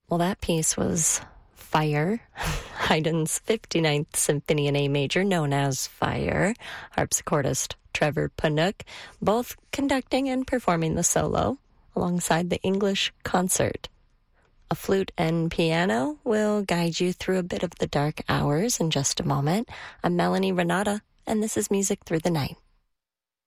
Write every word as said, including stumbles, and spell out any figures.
Well, that piece was Fire, Haydn's fifty-ninth Symphony in A major, known as Fire. Harpsichordist Trevor Panook, both conducting and performing the solo alongside the English Concert. A flute and piano will guide you through a bit of the dark hours in just a moment. I'm Melanie Renata, and this is Music Through the Night.